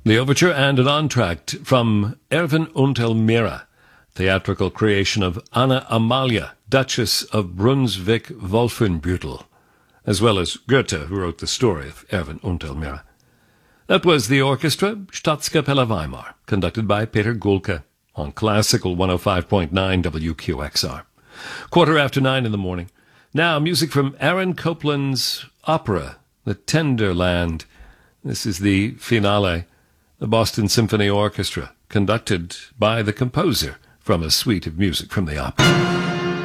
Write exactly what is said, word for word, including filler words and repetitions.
The overture and an entr'acte from Erwin und Elmira, theatrical creation of Anna Amalia, Duchess of Brunswick-Wolfenbüttel, as well as Goethe, who wrote the story of Erwin und Elmira. That was the orchestra, Staatskapelle Weimar, conducted by Peter Gulke on Classical one oh five point nine W Q X R. Quarter after nine in the morning. Now, music from Aaron Copland's opera, The Tender Land. This is the finale, the Boston Symphony Orchestra, conducted by the composer from a suite of music from the opera.